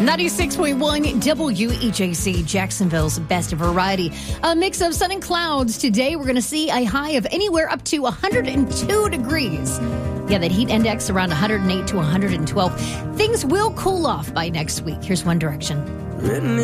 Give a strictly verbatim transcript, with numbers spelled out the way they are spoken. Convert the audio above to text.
ninety-six point one W E J C, Jacksonville's best variety. A mix of sun and clouds. Today, we're going to see a high of anywhere up to one hundred two degrees. Yeah, that heat index around one hundred eight to one hundred twelve. Things will cool off by next week. Here's One Direction.